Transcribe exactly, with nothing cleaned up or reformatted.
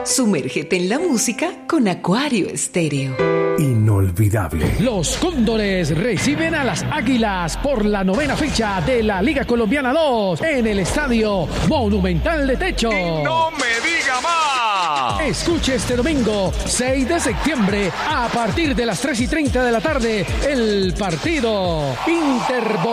Sumérgete en la música con Acuario Estéreo. Inolvidable. Los Cóndores reciben a las Águilas por la novena fecha de la Liga Colombiana dos en el Estadio Monumental de Techo. ¡Y no me diga más! Escuche este domingo, seis de septiembre, a partir de las tres y treinta de la tarde, el partido Inter